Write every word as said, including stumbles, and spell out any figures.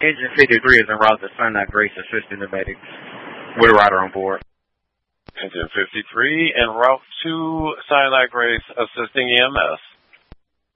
Engine fifty-three is en route to Sunlight Grace, assisting the medics with a rider on board. Engine fifty-three en route to Sunlight Grace, assisting E M S.